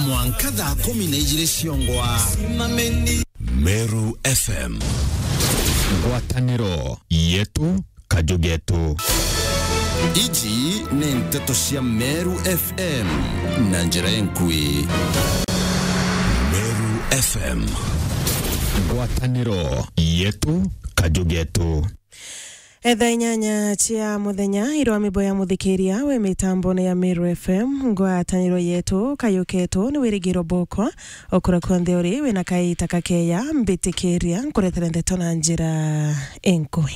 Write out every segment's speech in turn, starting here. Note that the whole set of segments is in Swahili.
mwanka thaa 12 ciongwa. Meru FM, ngwatanĩro yetu kajugetu. Iji ni nteto cia Meru FM na njira enkui. Meru FM, ngwatanĩro yetu kajugetu. Etha inyanya chia muthenya irwa miboya muthikiria we mitambo ya Meru FM ngwatanĩro yetu kayuketu ni wirigiro boko okura kontheori we na kaita kakeya mbitikiria nkuretera ndeto na njira enkui.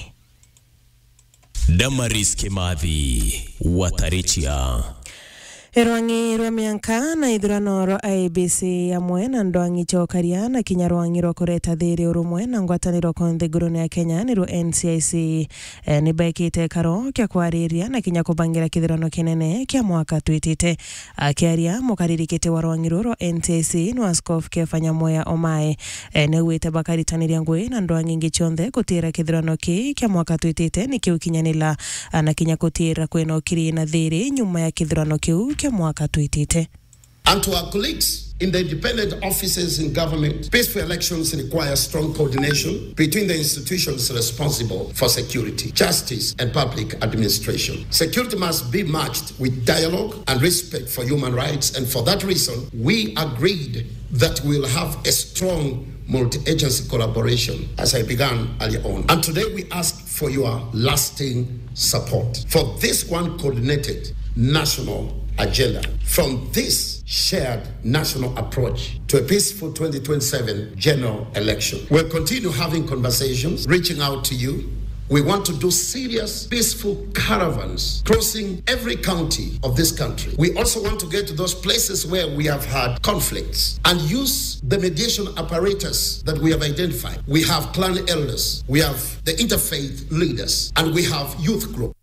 Damaris Kimathi Watarichia Erwangi rwamianka na ithurano ro IEBC amwe na ndwangi chokaria na kinyarwangi ro kureta thiri urumwe na ngwataniro konthe ngurune ya Kenya ni ro NCIC ni baikite karo kya kwariria na kinya kubangira kithurano kinene kya mwaka twitite akiaria mukaririkite warwangi ro NCIC no Askofu Kefanya Moya Omae ne wite bakaritaniria ngwe na ndwangi ngichonthe kutira kithurano kya mwaka twitite ni kiukinyanila na kinya kutira kweno kiri na thiri nyuma ya kithurano kiu mwaka tuitite. And to our colleagues in the independent offices in government, peaceful elections require strong coordination between the institutions responsible for security, justice, and public administration. Security must be matched with dialogue and respect for human rights, and for that reason, we agreed that we'll have a strong multi-agency collaboration, as I began earlier on. And today we ask for your lasting support for this one coordinated national agenda, from this shared national approach to a peaceful 2027 general election. We'll continue having conversations, reaching out to you. We want to do serious, peaceful caravans crossing every county of this country. We also want to get to those places where we have had conflicts and use the mediation apparatus that we have identified. We have clan elders, we have the interfaith leaders, and we have youth groups.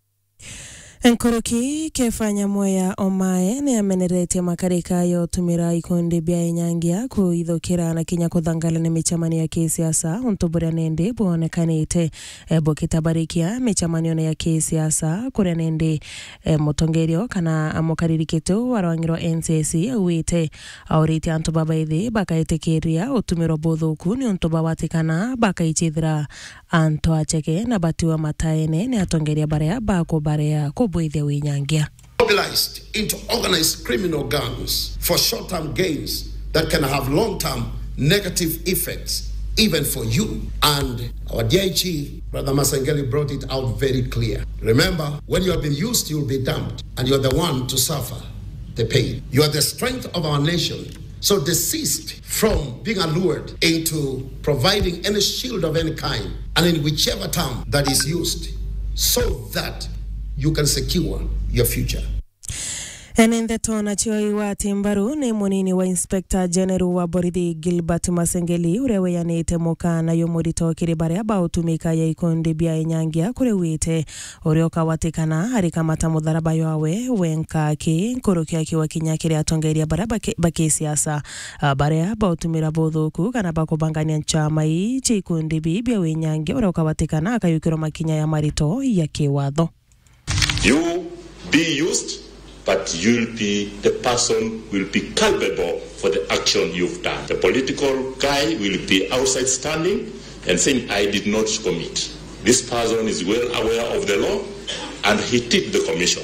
Nkoroki Kefanya Moya Omae ni amenerete makarika yo tumira ikundi bia inyangia kuithokira na kinya kuthangala ni michamani ya kisiasa untubura nende buonekanite bokita michamani ya kisiasa kuria nende mutongerio kana amokaririketu warwangiro NCC wite auriti antu babaithi bakaitekeria utumiro bothuku ni untu bawatikana bakaichithira antu acheke na batiwa mataene ni atongeria barea bako barea mobilized into organized criminal gangs for short-term gains that can have long-term negative effects even for you. And our DIG, Brother Masengeli, brought it out very clear. Remember, when you have been used, you will be dumped, and you are the one to suffer the pain. You are the strength of our nation. So desist from being allured into providing any shield of any kind, and in whichever term that is used, so that you can secure your future. Enende tona chioi wa timbaru ni munini wa Inspector General wa Borithi Gilbert Masengeli urewe yanite mukana yomurito kiribare aba utumika ya ikundi bia inyangia kurewite urioka watikana harika mata mudharaba yawe wenka ki nkurukia kiwa kinyakiri atongeria baraba bakisiasa bare aba utumira bothuku kana bakubangania nchama ichi ikundi bia inyangia urioka watikana akayukiro makinya ya marito ya kiwatho. You be used, but you'll be the person will be culpable for the action you've done. The political guy will be outside standing and saying, I did not commit. This person is well aware of the law and he did the commission.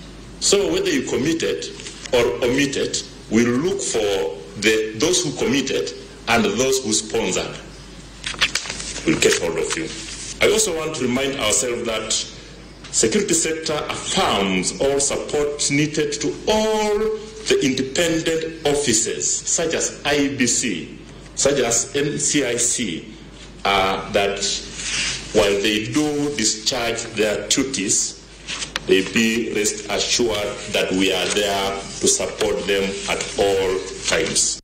So whether you committed or omitted, we'll look for those who committed and those who sponsored. We'll get hold of you. I also want to remind ourselves that security sector affirms all support needed to all the independent offices, such as IEBC, such as NCIC, that while they do discharge their duties, they be rest assured that we are there to support them at all times.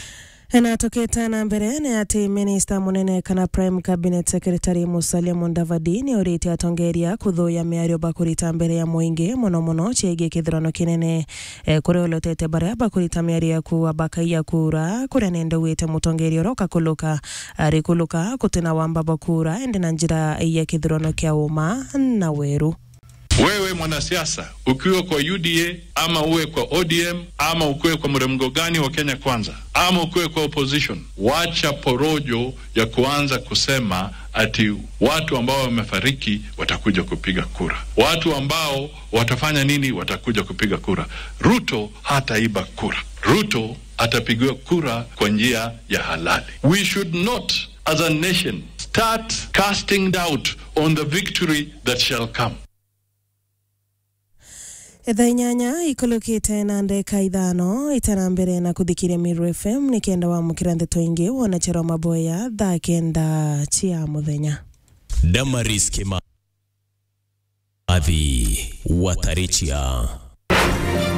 Na toketa na mbere ni ati Minister munene kana Prime Cabinet Secretary Musalia Mudavadi ni oriti atongeria kuthuya miario bakurita mbere ya muingi muno chege kithurano kinene kure olotete bare bakurita miario ku abakaiya kura kure nende wite mutongerio roka kuluka rikuluka kutina wamba bakura ende na njira ya kithurano kya uma na weru. Wewe mwanasiasa, ukiwa kwa UDA ama uwe kwa ODM ama ukiwe kwa mrengo gani wa Kenya Kwanza ama ukiwe kwa opposition, wacha porojo ya kuanza kusema ati watu ambao wamefariki watakuja kupiga kura, watu ambao watafanya nini watakuja kupiga kura. Ruto hataiba kura. Ruto atapigiwa kura kwa njia ya halali. We should not as a nation start casting doubt on the victory that shall come. Ethainyanya ikolokite na ndeka ithano itanambere na kuthikire Miru FM nikenda wa mukirande toingi wona chero maboya thaa kenda chia muthenya. Damaris Kimathi wa Tarechia.